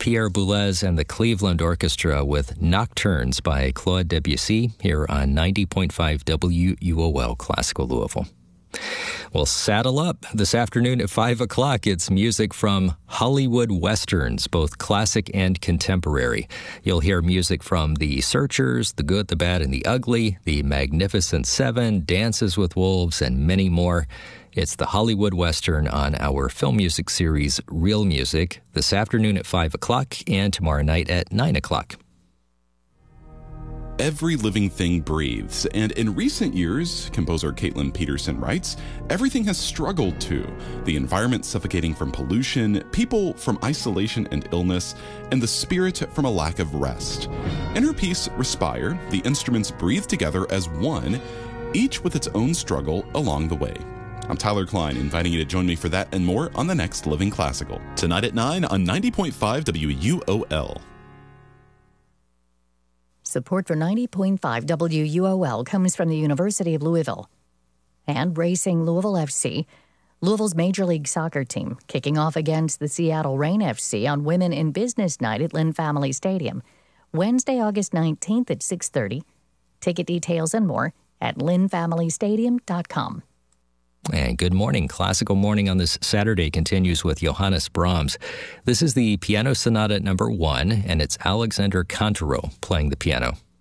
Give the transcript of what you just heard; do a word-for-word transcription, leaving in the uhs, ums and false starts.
Pierre Boulez and the Cleveland Orchestra with Nocturnes by Claude Debussy here on ninety point five W U O L Classical Louisville. Well, saddle up. This afternoon at five o'clock, it's music from Hollywood Westerns, both classic and contemporary. You'll hear music from The Searchers, The Good, the Bad, and the Ugly, The Magnificent Seven, Dances with Wolves, and many more. It's the Hollywood Western on our film music series, Real Music, this afternoon at five o'clock and tomorrow night at nine o'clock. Every living thing breathes, and in recent years, composer Caitlin Peterson writes, everything has struggled too. The environment suffocating from pollution, people from isolation and illness, and the spirit from a lack of rest. In her piece, Respire, the instruments breathe together as one, each with its own struggle along the way. I'm Tyler Klein, inviting you to join me for that and more on the next Living Classical. Tonight at nine on ninety point five W U O L. Support for ninety point five W U O L comes from the University of Louisville. And Racing Louisville F C, Louisville's Major League Soccer team, kicking off against the Seattle Reign F C on Women in Business Night at Lynn Family Stadium, Wednesday, August nineteenth at six thirty. Ticket details and more at lynn family stadium dot com. And good morning. Classical Morning on this Saturday continues with Johannes Brahms. This is the Piano Sonata number one, and it's Alexander Kantorou playing the piano.